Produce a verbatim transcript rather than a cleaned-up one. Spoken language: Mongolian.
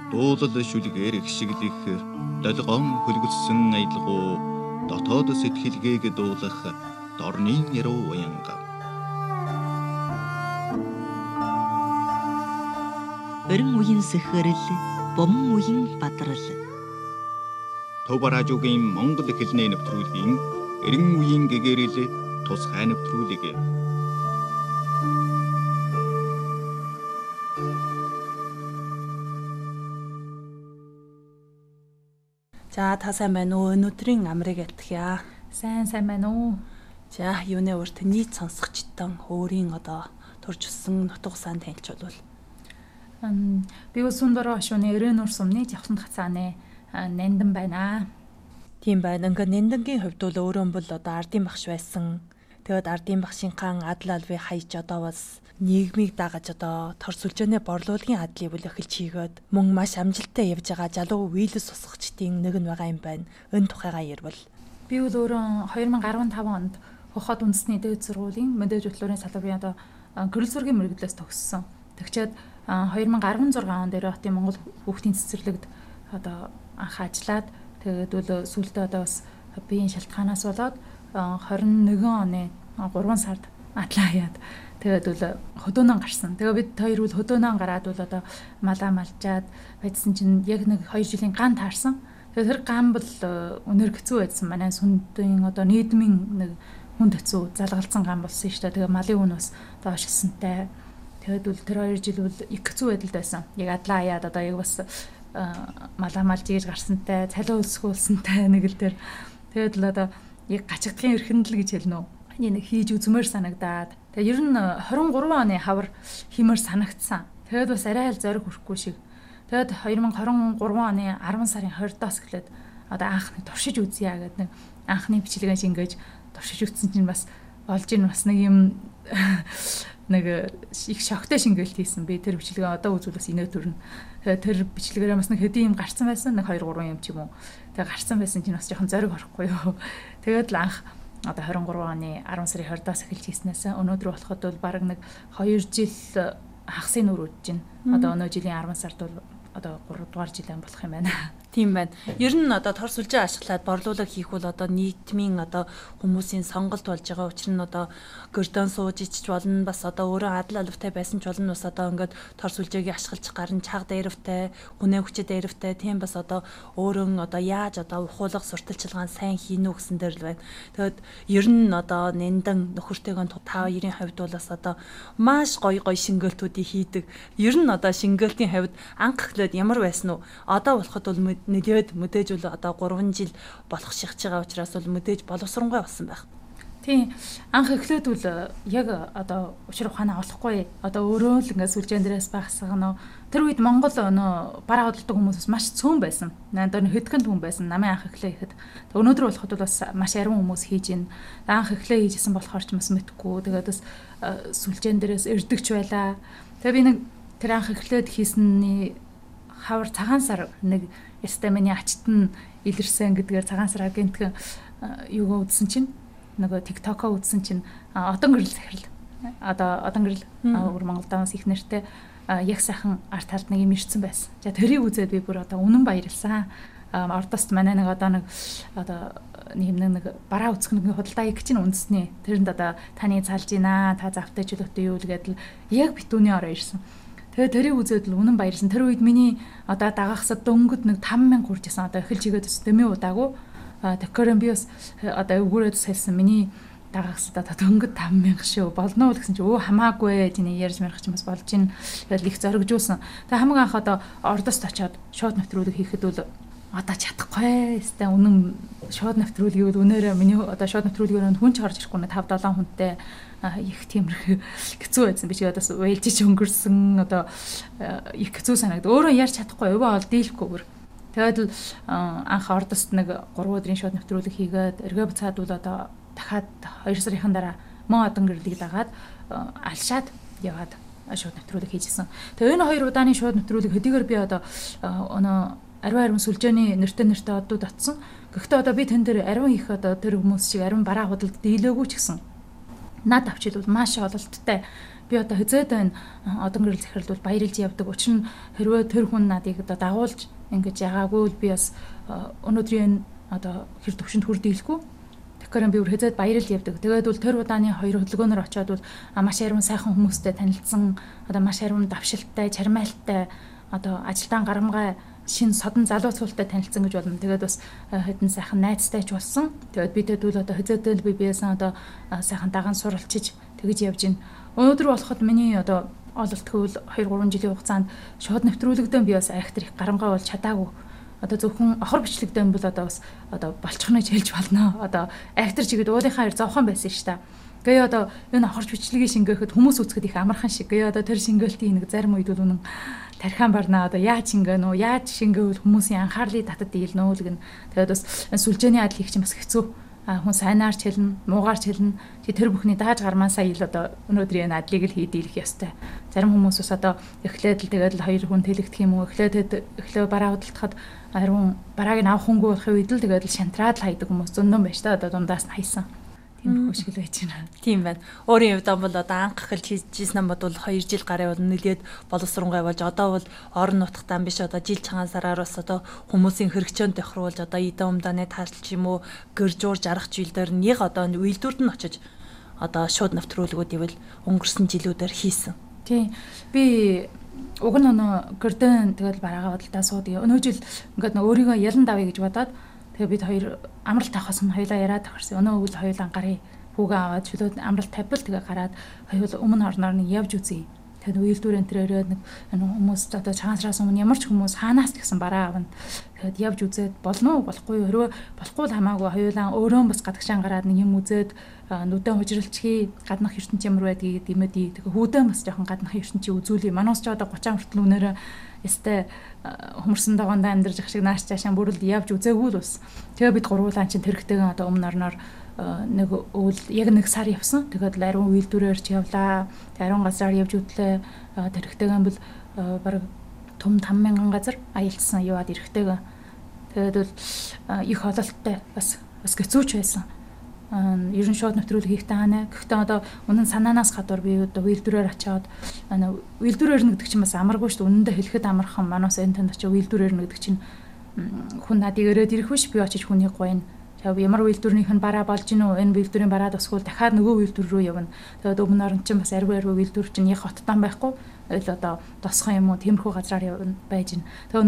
Дуулал шүлгээр ихшиглэх долгоон хөлгөссөн аялгуу дотоод сэтгэлгээг дуулах дорны яруу уянга. Өрн үеийн сэхэрэл, бомн үеийн бадрал. Төв радиогийн Монгол хэлний нэвтрүүлгийн эрен үеийн гэгэрэл тусгай нэвтрүүлэг. За та сайн байна уу? Өнөөдрийн амрыг ятгая. Сайн сайн байна уу? За юуны урт нийт сонсогчдон өөрийн одоо турж өссөн нутг сан танилцуулбал. Ам би өсөндөрөө шөнө өрөөнөр сумны жавхланд хацааны нэндан байна. Тийм байна. Ингээ нэндангийн хувьд бол өөрөө бол одоо ардын багш байсан. Тэгэд ардын багшинхан адал алвыг хаяж одоо бас нийгмийг дагаж одоо тор сүлжээний борлуулагын адлыг бүл эхэлж хийгээд мөн маш амжилттай явж байгаа залуу вийлс усгчдын нэг нь байгаа юм байна. Энэ тухайгаа ярил. Би бол өөрөө две тысячи десятый онд Хохот үндэсний дээд сургуулийн мэдээж хөтөлбөрийн салбарын одоо гэрэл зургийн мэргэдлээс төгссөн. Тэгчээд две тысячи шесть онд Эротын Монгол хүүхдийн цэцэрлэгт одоо анх ажиллаад тэгээд бол сүүлдээ одоо бас биеийн шалтгаанаас болоод двадцать one оны гурван сард атлаа хаяад тэгээд бол хөдөөнөө гарсан. Тэгээ бид хоёр бол хөдөөнөө гараад бол одоо малаа малчаад байдсан чинь яг нэг хоёр жилийн ган таарсан. Тэгээд тэр ган бол өнөр хэцүү байсан. Манай сүндийн одоо нийгмийн нэг хүнд хэцүү залгалцсан ган болсон шүү дээ. Тэгээ малын үн бас доошгсантай. Тэгээд бол тэр хоёр жил бол их хэцүү байдалд байсан. Яг адлаа хаяад одоо яг бас малаа малж ийж гарсантай, цалиу өсгүүлсэнтэй нэг л тэр. Тэгээд л одоо яг гачигдхийн эрхэндэл гэж хэлнэ үү? Нэг хийж үзмээр санагдаад. Тэгээ ер нь двадцать three оны хавар хиймээр санагдсан. Тэгээд бас арай л зориг хүрхгүй шиг. Тэгээд две тысячи twenty-three оны ten сарын twenty-доос эхлээд одоо анхны туршиж үзье гэдэг нэг анхны бичлэгээ шингээж туршиж үзсэн чинь бас болж ийн бас нэг юм нэг их шоктой шингээлт хийсэн. Би тэр бичлэгээ одоо үзвэл бас инээ төрнө. Тэгээд тэр бичлэгээрээ бас нэг хэдийн юм гарсан байсан. Нэг two three юм ч юм уу. Тэгээд гарсан байсан чинь бас жоохон зориг орохгүй юу. Тэгээд л анх одоо twenty twenty-three оны ten сарын twenty-доос эхэлж хийснээс өнөөдөр болоход бол бараг нэг two жил хагасыг нүрүүлж байна. Одоо өнөө жилийн ten сард бол одоо three дугаар жилэн болох юм байна. Тийм байна. Ер нь одоо тор сүлжээ ашиглаад борлуулалт хийх бол одоо нийгмийн одоо хүмүүсийн сонголт болж байгаа учраас нь одоо гордон сууж ичж болно. Бас одоо өөрөө адал алвтай байсан ч болно. Бас одоо ингээд тор сүлжээгийг ашиглаж гарна чаг дээрвтэй, хүнээ хүчтэй дээрвтэй. Тийм бас одоо өөрөө одоо яаж одоо ухуулах сурталчилгаан сайн хийнү гэсэн дээр л байна. Тэгэд ер нь одоо нэндан нөхөртэйгөө та хоёрын хувьд бол бас одоо маш гоё гоё шингээлтүүдийг хийдэг. Ер нь одоо шингээлтийн хувьд анх эхлээд ямар байсан уу? Одоо болоход бол нэлээд мэдээж бол одоо three жил болох шигч байгаа учраас бол мэдээж боловсронгой болсон байх. Тийм. Анх эхлээд бол яг одоо учир ухаанаа олохгүй. Одоо өөрөө л ингээд сүлжээн дээрээс багсгано. Тэр үед Монгол нөө бараа хөдөлдөг хүмүүс маш цөөн байсан. Надад хэдхэн хүн байсан. Намын анх эхлээ ихэд. Өнөөдөр болоход бол бас маш ариун хүмүүс хийж байна. Анх эхлээ хийжсэн болохоор ч бас мэдхгүй. Тэгээд бас сүлжээн дээрээс эрдэгч байлаа. Тэгээ би нэг тэр анх эхлээд хийсний хавар цагаан сар нэг стамины ачт нь илэрсэн гэдгээр цагаан сар агентхэн юугаа үзсэн чинь нөгөө TikTok-оо үзсэн чинь одон гэрэл захирал одоо одон гэрэл өөр Монголдоос их нэртэй яг сайхан арт талд нэг юм ирсэн байсан. За тэрийг үзээд би бүр одоо үнэн баярлсан. Ордост манай нэг одоо нэг одоо нэг нэг бараа үцэх нэг худалдаа их чинь үндэсний тэрэнд одоо таны цалж гинэ та завтай чөлөөтэй юу л гэдэл яг битүүний ороо ирсэн. Тэгээ тэрийг үзээд л үнэн баярлсан. Тэр үед миний одоо дагахсад дөнгөд нэг five thousand хүрч исэн. Одоо эхэлж игээд дэми удаагүй. Тэгэхээр би бас одоо өгөөрөөд хэлсэн. Миний дагахсад одоо дөнгөд five thousand шүү. Болно уу гэсэн чи өө хамаагүй тийм ярьж мэрх ч юм бас болж ин. Тэгээд их зоригжуулсан. Тэгээ хамгийн анх одоо ордост очиод шууд нэвтрүүлэг хийхэд бол одоо чадахгүй. Эсвэл үнэн шууд нэвтрүүлгийг бол өнөөрөө миний одоо шууд нэвтрүүлгээр хүн ч харж ирэхгүй нэг five seven хүнтэй их тиймэрхүү хэцүү байсан. Би ч одоо уйлжиж өнгөрсөн одоо их хэцүү санагд. Өөрөө ярьж чадахгүй өвөө ол дийлэхгүйгээр. Тэгээд л анх ордост нэг three өдрийн шууд нэвтрүүлэг хийгээд эргээ буцаад бол одоо дахиад two сарын дараа мөн одон гэрлийг дагаад алшаад яваад шууд нэвтрүүлэг хийжсэн. Тэгээ энэ хоёр удааны шууд нэвтрүүлэг хэдийгээр би одоо өнөө ариун ариун сүлжээний нэртэй нэртэй одууд атсан. Гэхдээ одоо би тэн дээр ариун их одоо тэр хүмүүс шиг ариун бараа худалд дийлээгүй ч гэсэн над авчил бол маш ололттой би одоо хязээд байна. Одон гэрэл захирал бол баярлж явдаг. Учир нь хэрвээ тэр хүн надыг одоо дагуулж ингэж ягаагүй бол би бас өнөөдрийн одоо хэр төвшөнд хүрдээлгүй. Тэгэхээр би бүр хязээд баярлж явдаг. Тэгээд бол тэр удааны хоёр хөдөлгөөнөөр очиод бол маш ариун сайхан хүмүүстэй танилцсан, одоо маш ариун давшилттай, чармайлттай, одоо ажилтан гарамгай шин содон залууцуултай танилцсан гэж болно. Тэгээд бас хэдэн сайхан найзтай ч болсон. Тэгээд бидэд бол одоо хязээдэл би биесэн одоо сайхан даган суралцж тэгж явж байна. Өнөөдөр болоход миний одоо ололт хөвөл хоёр гурван жилийн хугацаанд шууд нэвтрүүлэгдэн би бас архитект гарамгай бол чадаагүй. Одоо зөвхөн охор бичлэгдэн бол одоо бас одоо болчихно гэж хэлж болно. Одоо архитект чигэд уулынхаа хэр зовхон байсан ш та. Гээ одоо энэ охорч бичлэгийг шингээхэд хүмүүс үзэхэд их амархан шиг. Гээ одоо тэр шингээлтийн нэг зарим үед бол үнэн тархиан барнаа одоо яаж шингээнэ үү? Яаж шингээвэл хүмүүсийн анхаарлыг татад дийлнэ үү гэн. Тэгээд бас сүлжээний адил хийх чинь бас хэцүү. А хүн сайнаар ч хэлнэ, муугаар ч хэлнэ. Чи тэр бүхний дааж гармаасаа ил одоо өнөөдрийн адлыг л хийдийлэх ёстой. Зарим хүмүүс бас одоо эхлээд л тэгээд л хоёр хүн тэлэгдэх юм уу? Эхлээд эхлээ бараа худалдахад харин барааг нь авах хүнгүй болохын үед л тэгээд л шантраад л хайдаг хүмүүс зөндөн байж та одоо дундаас нь хайсан. Тийм хөшгөл байж байна. Тийм байна. Өөрийн хувьд бол одоо анх эхэлж хийжсэн бол хоёр жил гарын бол нэлээд боловсронгуй болж одоо бол орон нутгатаа биш одоо жил цагаан сараар бас одоо хүмүүсийн хэрэгчөөнд тохируулж одоо идэ умдааны таалч юм уу гэржуурж арах жилдэр нэг одоо үйлдвэрд нь очиж одоо шууд навтруулгууд ивэл өнгөрсөн жилүүдээр хийсэн. Тийм. Би уг нь өнөө гэрдэн тэгэл бараагаа бодолдоо суудаг. Өнөө жил ингээд нөө өөрийгөө ялан давъя гэж бодоод тэгээ бид хоёр амралт авахаас нь хоёлаа яриад тахарсан. Өнөө үйл хоёлаа гарын хүүгээ аваад шүлээд амралт тавьбал тэгээ гараад хоёул өмнө орноор нь явж үзье. Тэгээд үйлдвэрэн тэрээр нэг хүмүүс одоо чаансраас өмнө ямар ч хүмүүс хаанаас ч гэсэн бараа авна. Тэгээд явж үзээд болно уу болохгүй юу? Хэрвээ болохгүй л хамаагүй хоёулаа өөрөө бас гадагшаан гараад нэг юм үзээд нүдэн хужиралчхий гаднах ертөнцийн ямар байдгийг димэдий. Тэгээ хүүдэн бас жоохон гаднах ертөнцийн үзүүлээ. Манайс ч одоо гучин хүртэл үнээрээ ястай хөмөрсөн догоондоо амьдарч ах шиг нааш цаашаа бүрэлд явж үзээгүй л бас. Тэгээ бид гурвуулаа чинь тэрхтэйгэн одоо өмнө орноор нэг үйл яг нэг сар явсан. Тэгээд л ариун үйлдвэрээр ч явлаа. Ариун газраар явж үтлээ. Тэрхтэйгэн бол баг том там мянган газар аялцсан яваад ирэхтэйгэн. Тэгээд бол их ололттой бас бас гэцүүч байсан. Ер нь шууд нэвтрүүлэг хийх таана. Гэхдээ одоо үнэн санаанаас гадуур би одоо үйлдвэрээр очиод үйлдвэрээр нэгдэг чинь бас амаргүй шүү дээ. Үнэндээ хэлэхэд амархан манаас энэ танд очиж үйлдвэрээр нэгдэг чинь хүн надыг өрөөд ирэх биш би очиж хүнийг гойно. Ямар үйлдвэрнийх нь бараа болж гинөө энэ үйлдвэрийн бараа тусгуул дахиад нөгөө үйлдвэр рүү явна. Тэгээд өмнө орон чинь бас аргүй аргүй үйлдвэр чинь яг хоттон байхгүй. Ойл одоо тосхон юм уу тиймэрхүү газраар явна байж гин.